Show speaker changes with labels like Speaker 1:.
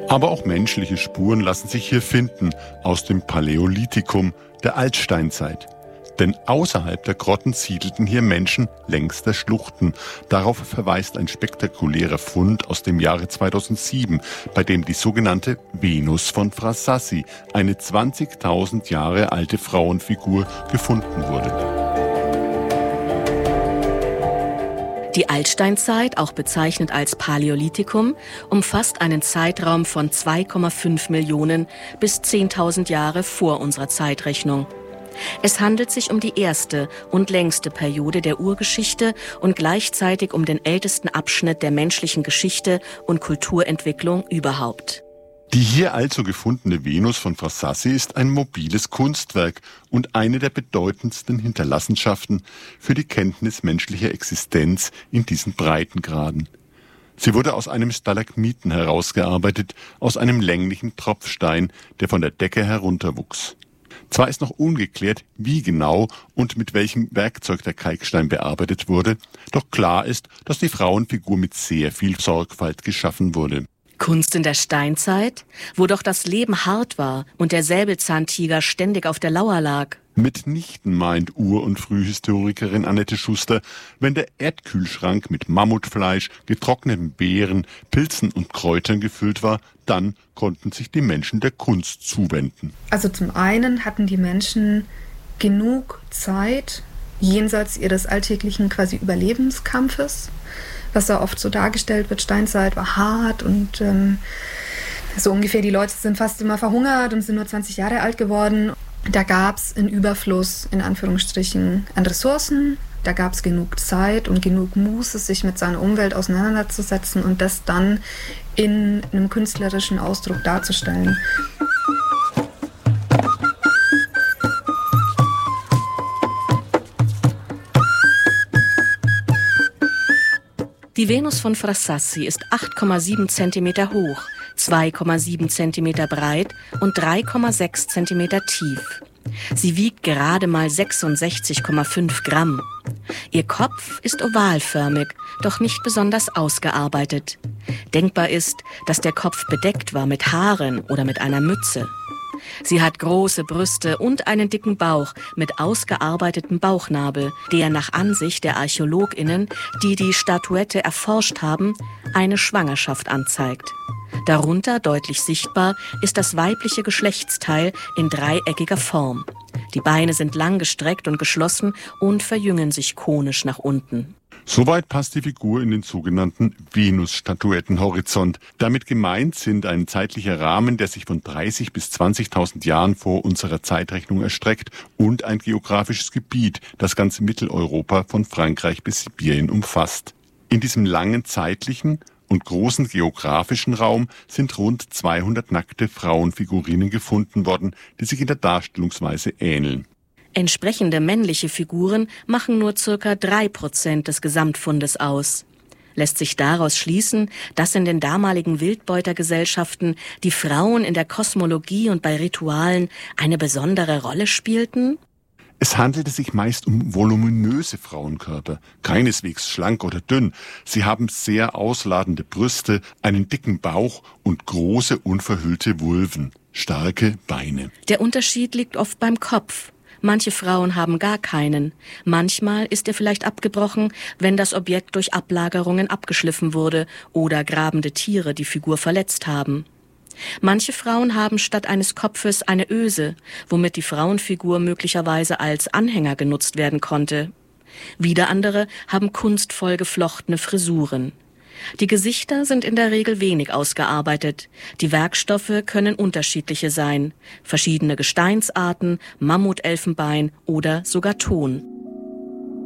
Speaker 1: Aber auch menschliche Spuren lassen sich hier finden, aus dem Paläolithikum, der Altsteinzeit. Denn außerhalb der Grotten siedelten hier Menschen längs der Schluchten. Darauf verweist ein spektakulärer Fund aus dem Jahre 2007, bei dem die sogenannte Venus von Frasassi, eine 20.000 Jahre alte Frauenfigur, gefunden wurde.
Speaker 2: Die Altsteinzeit, auch bezeichnet als Paläolithikum, umfasst einen Zeitraum von 2,5 Millionen bis 10.000 Jahre vor unserer Zeitrechnung. Es handelt sich um die erste und längste Periode der Urgeschichte und gleichzeitig um den ältesten Abschnitt der menschlichen Geschichte und Kulturentwicklung überhaupt.
Speaker 1: Die hier also gefundene Venus von Frasassi ist ein mobiles Kunstwerk und eine der bedeutendsten Hinterlassenschaften für die Kenntnis menschlicher Existenz in diesen Breitengraden. Sie wurde aus einem Stalagmiten herausgearbeitet, aus einem länglichen Tropfstein, der von der Decke herunterwuchs. Zwar ist noch ungeklärt, wie genau und mit welchem Werkzeug der Kalkstein bearbeitet wurde, doch klar ist, dass die Frauenfigur mit sehr viel Sorgfalt geschaffen wurde.
Speaker 2: Kunst in der Steinzeit, wo doch das Leben hart war und der Säbelzahntiger ständig auf der Lauer lag.
Speaker 1: Mitnichten meint Ur- und Frühhistorikerin Annette Schuster, wenn der Erdkühlschrank mit Mammutfleisch, getrockneten Beeren, Pilzen und Kräutern gefüllt war, dann konnten sich die Menschen der Kunst zuwenden.
Speaker 3: Also zum einen hatten die Menschen genug Zeit, jenseits ihres alltäglichen quasi Überlebenskampfes, was da oft so dargestellt wird. Steinzeit war hart und so ungefähr die Leute sind fast immer verhungert und sind nur 20 Jahre alt geworden. Da gab es einen Überfluss, in Anführungsstrichen, an Ressourcen. Da gab es genug Zeit und genug Muße, sich mit seiner Umwelt auseinanderzusetzen und das dann in einem künstlerischen Ausdruck darzustellen.
Speaker 2: Die Venus von Frasassi ist 8,7 cm hoch, 2,7 cm breit und 3,6 cm tief. Sie wiegt gerade mal 66,5 Gramm. Ihr Kopf ist ovalförmig, doch nicht besonders ausgearbeitet. Denkbar ist, dass der Kopf bedeckt war mit Haaren oder mit einer Mütze. Sie hat große Brüste und einen dicken Bauch mit ausgearbeitetem Bauchnabel, der nach Ansicht der ArchäologInnen, die die Statuette erforscht haben, eine Schwangerschaft anzeigt. Darunter deutlich sichtbar ist das weibliche Geschlechtsteil in dreieckiger Form. Die Beine sind langgestreckt und geschlossen und verjüngen sich konisch nach unten.
Speaker 1: Soweit passt die Figur in den sogenannten Venus-Statuettenhorizont. Damit gemeint sind ein zeitlicher Rahmen, der sich von 30.000 bis 20.000 Jahren vor unserer Zeitrechnung erstreckt und ein geografisches Gebiet, das ganze Mitteleuropa von Frankreich bis Sibirien umfasst. In diesem langen zeitlichen und großen geografischen Raum sind rund 200 nackte Frauenfigurinen gefunden worden, die sich in der Darstellungsweise ähneln.
Speaker 2: Entsprechende männliche Figuren machen nur ca. 3% des Gesamtfundes aus. Lässt sich daraus schließen, dass in den damaligen Wildbeutergesellschaften die Frauen in der Kosmologie und bei Ritualen eine besondere Rolle spielten?
Speaker 1: Es handelte sich meist um voluminöse Frauenkörper, keineswegs schlank oder dünn. Sie haben sehr ausladende Brüste, einen dicken Bauch und große, unverhüllte Vulven, starke Beine.
Speaker 2: Der Unterschied liegt oft beim Kopf. Manche Frauen haben gar keinen. Manchmal ist er vielleicht abgebrochen, wenn das Objekt durch Ablagerungen abgeschliffen wurde oder grabende Tiere die Figur verletzt haben. Manche Frauen haben statt eines Kopfes eine Öse, womit die Frauenfigur möglicherweise als Anhänger genutzt werden konnte. Wieder andere haben kunstvoll geflochtene Frisuren. Die Gesichter sind in der Regel wenig ausgearbeitet. Die Werkstoffe können unterschiedliche sein. Verschiedene Gesteinsarten, Mammutelfenbein oder sogar Ton.